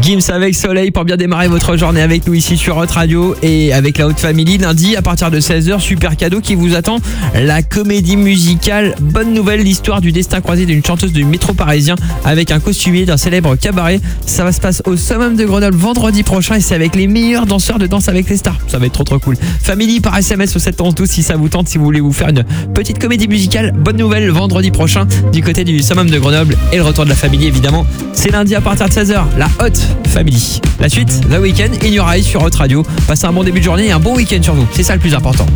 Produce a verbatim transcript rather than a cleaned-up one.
Gims avec Soleil pour bien démarrer votre journée avec nous ici sur Hot Radio et avec la Haute Family. Lundi à partir de seize heures, super cadeau qui vous attend, la comédie musicale Bonne Nouvelle, l'histoire du destin croisé d'une chanteuse du métro parisien avec un costumier d'un célèbre cabaret. Ça va se passer au Summum de Grenoble vendredi prochain et c'est avec les meilleurs danseurs de Danse avec les stars. Ça va être trop trop cool. Family par S M S au sept onze douze si ça vous tente, si vous voulez vous faire une petite comédie musicale Bonne Nouvelle vendredi prochain du côté du Summum de Grenoble et le retour de la famille évidemment. C'est lundi à partir de seize heures, la Hot Family. La suite, The Weeknd, In Your Eyes sur Hot Radio. Passez un bon début de journée et un bon week-end sur vous. C'est ça le plus important.